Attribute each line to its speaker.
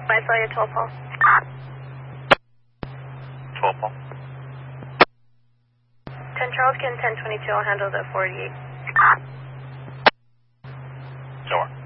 Speaker 1: I saw your 12 Paul.
Speaker 2: 12 Paul.
Speaker 1: 10 Charles, can 1022, I'll handle the 48.
Speaker 2: Sure.